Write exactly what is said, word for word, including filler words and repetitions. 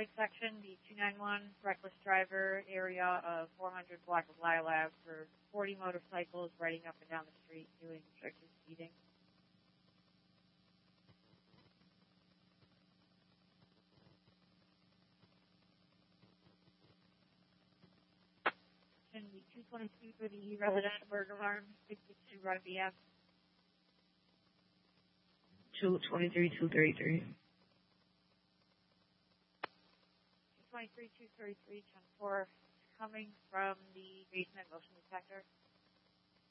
traffic section, the two nine one reckless driver area of four hundred block of Lilac for forty motorcycles riding up and down the street doing restricted speeding. And the two twenty-two for the resident burglar alarm, sixty-two run B F. two twenty-three, two thirty-three. two twenty-three, two thirty-three, ten four, coming from the basement motion detector.